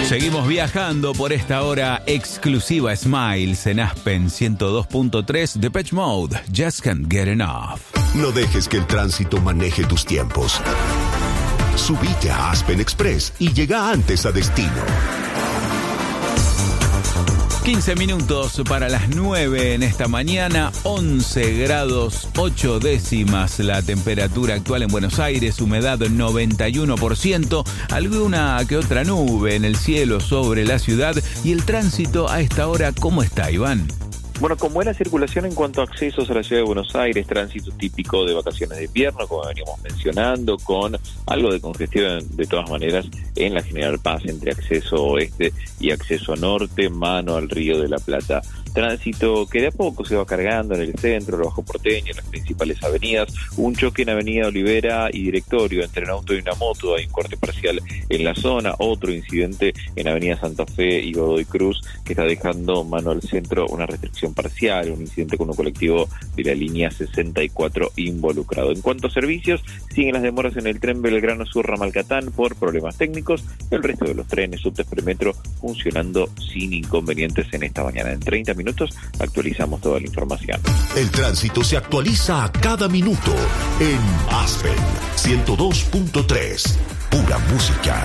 Seguimos viajando por esta hora exclusiva Smiles en Aspen 102.3 Depeche Mode. Just can't get enough. No dejes que el tránsito maneje tus tiempos. Subite a Aspen Express y llega antes a destino. 15 minutos para las 9 en esta mañana, 11 grados 8 décimas la temperatura actual en Buenos Aires, humedad 91%, alguna que otra nube en el cielo sobre la ciudad y el tránsito a esta hora, ¿cómo está, Iván? Bueno, con buena circulación en cuanto a accesos a la ciudad de Buenos Aires, tránsito típico de vacaciones de invierno, como veníamos mencionando, con algo de congestión de todas maneras en la General Paz entre acceso oeste y acceso norte, mano al Río de la Plata. Tránsito que de a poco se va cargando en el centro, el Bajo Porteño, en las principales avenidas. Un choque en Avenida Olivera y Directorio entre un auto y una moto, hay un corte parcial en la zona. Otro incidente en Avenida Santa Fe y Godoy Cruz que está dejando mano al centro una restricción parcial, un incidente con un colectivo de la línea 64 involucrado. En cuanto a servicios, siguen las demoras en el tren Belgrano Sur Ramalcatán por problemas técnicos. El resto de los trenes, subtes, premetro funcionando sin inconvenientes en esta mañana. En 30 minutos actualizamos toda la información. El tránsito se actualiza a cada minuto en Aspen 102.3. Pura música.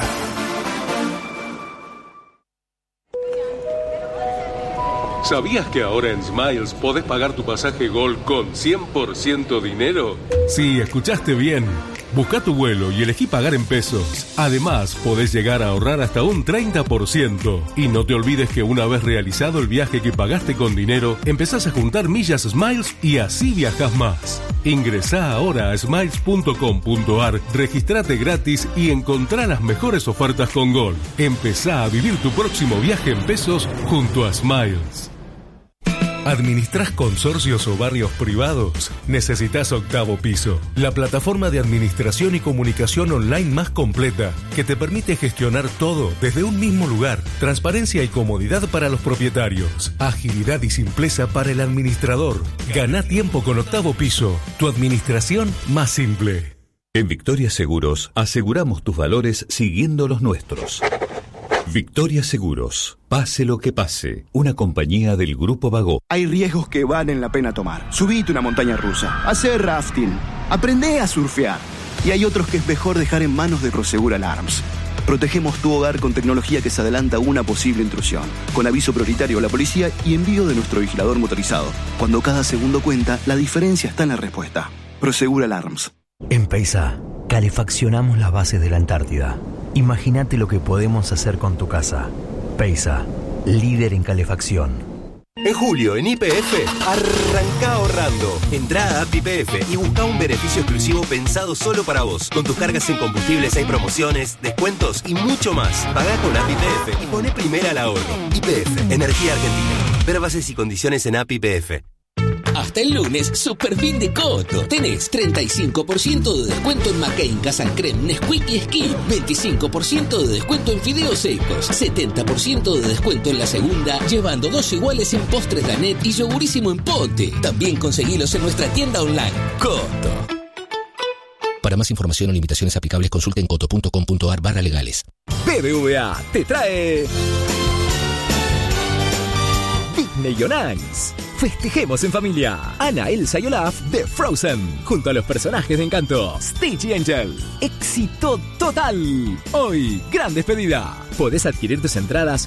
¿Sabías que ahora en Smiles podés pagar tu pasaje Gol con 100% dinero? Sí, escuchaste bien. Busca tu vuelo y elegí pagar en pesos. Además, podés llegar a ahorrar hasta un 30%. Y no te olvides que una vez realizado el viaje que pagaste con dinero, empezás a juntar millas Smiles y así viajás más. Ingresá ahora a smiles.com.ar, registrate gratis y encontrá las mejores ofertas con Gol. Empezá a vivir tu próximo viaje en pesos junto a Smiles. ¿Administrás consorcios o barrios privados? Necesitas Octavo Piso, la plataforma de administración y comunicación online más completa que te permite gestionar todo desde un mismo lugar. Transparencia y comodidad para los propietarios. Agilidad y simpleza para el administrador. Gana tiempo con Octavo Piso, tu administración más simple. En Victoria Seguros aseguramos tus valores siguiendo los nuestros. Victoria Seguros, pase lo que pase, una compañía del Grupo Vago. Hay riesgos que valen la pena tomar. Subite una montaña rusa, hacer rafting, aprende a surfear. Y hay otros que es mejor dejar en manos de Prosegur Alarms. Protegemos tu hogar con tecnología que se adelanta a una posible intrusión, con aviso prioritario a la policía y envío de nuestro vigilador motorizado. Cuando cada segundo cuenta, la diferencia está en la respuesta. Prosegur Alarms. En Peisa, calefaccionamos las bases de la Antártida. Imagínate lo que podemos hacer con tu casa. Peisa, líder en calefacción. En julio, en YPF, arranca ahorrando. Entrá a App YPF y busca un beneficio exclusivo pensado solo para vos. Con tus cargas en combustibles hay promociones, descuentos y mucho más. Pagá con App YPF y poné primera al ahorro. YPF, Energía Argentina. Ver bases y condiciones en App YPF. Hasta el lunes, Super Fin de Coto. Tenés 35% de descuento en McCain, Casan Creme, Nesquik y Skin. 25% de descuento en fideos secos. 70% de descuento en la segunda, llevando 2 iguales en postres Danet y yogurísimo en pote. También conseguilos en nuestra tienda online. Coto. Para más información o limitaciones aplicables, consulten coto.com.ar/legales. BBVA te trae Disney on Ice. Festejemos en familia. Anna, Elsa y Olaf de Frozen, junto a los personajes de Encanto, Stitch y Angel. Éxito total. Hoy, gran despedida. Podés adquirir tus entradas